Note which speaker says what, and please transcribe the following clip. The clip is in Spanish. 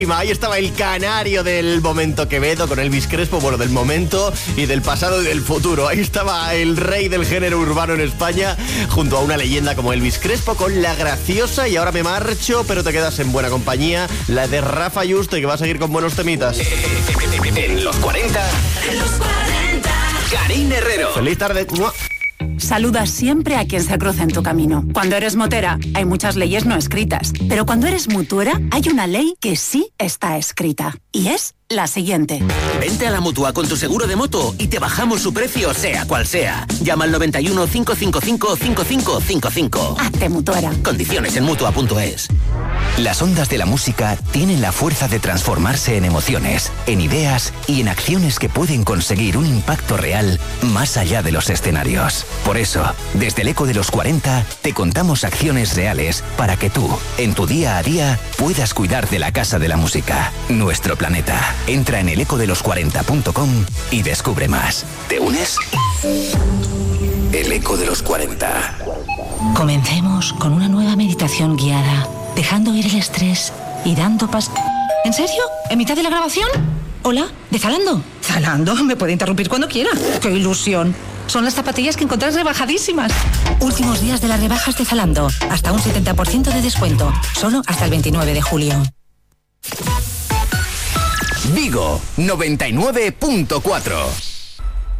Speaker 1: Ahí estaba el canario del momento Quevedo con Elvis Crespo, bueno, del momento y del pasado y del futuro. Ahí estaba el rey del género urbano en España, junto a una leyenda como Elvis Crespo con La Graciosa. Y ahora me marcho, pero te quedas en buena compañía, la de Rafa Yuste, que va a seguir con buenos temitas.
Speaker 2: En los 40, Karine Herrero.
Speaker 1: Feliz tarde.
Speaker 3: Saluda siempre a quien se cruza en tu camino. Cuando eres motera, hay muchas leyes no escritas. Pero cuando eres mutuera, hay una ley que sí está escrita. Y es la siguiente.
Speaker 2: Vente a la Mutua con tu seguro de moto y te bajamos su precio, sea cual sea. Llama al 91 555 5555.
Speaker 3: Hazte mutuera.
Speaker 2: Condiciones en Mutua.es.
Speaker 4: Las ondas de la música tienen la fuerza de transformarse en emociones, en ideas y en acciones que pueden conseguir un impacto real más allá de los escenarios. Por eso, desde el Eco de los 40, te contamos acciones reales para que tú, en tu día a día, puedas cuidar de la Casa de la Música, nuestro planeta. Entra en elecodelos40.com y descubre más. ¿Te unes? El Eco de los 40.
Speaker 5: Comencemos con una nueva meditación guiada, dejando ir el estrés y dando ¿En serio? ¿En mitad de la grabación? Hola, ¿de Zalando? Zalando, me puede interrumpir cuando quiera. ¡Qué ilusión! Son las zapatillas que encontrás rebajadísimas. Últimos días de las rebajas de Zalando. Hasta un 70% de descuento. Solo hasta el 29 de julio.
Speaker 4: Vigo 99.4.